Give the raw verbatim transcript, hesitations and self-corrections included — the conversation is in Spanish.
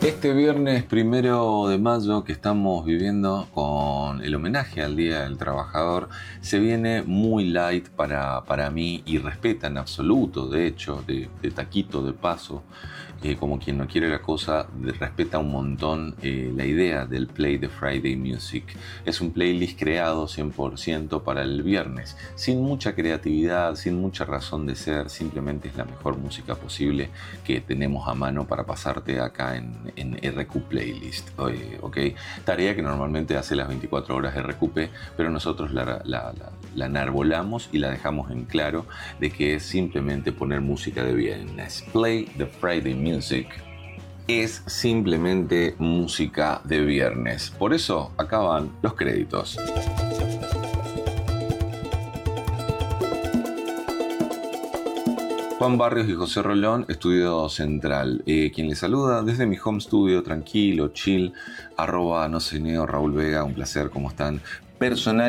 Este viernes primero de mayo que estamos viviendo con el homenaje al Día del Trabajador se viene muy light para, para mí y respeta en absoluto, de hecho, de, de taquito, de paso, eh, como quien no quiere la cosa, de, respeta un montón eh, la idea del Play the Friday Music. Es un playlist creado cien por ciento para el viernes, sin mucha creatividad, sin mucha razón de ser, simplemente es la mejor música posible que tenemos a mano para pasarte acá en en R Q Playlist, ¿ok? Tarea que normalmente hace las veinticuatro horas R Q P, pero nosotros la, la, la, la enarbolamos y la dejamos en claro de que es simplemente poner música de viernes. Play the Friday Music es simplemente música de viernes. Por eso acaban los créditos. Juan Barrios y José Rolón, Estudio Central. Eh, quien les saluda desde mi home studio, tranquilo, chill, arroba no sé neo, Raúl Vega, un placer, ¿cómo están? Personal.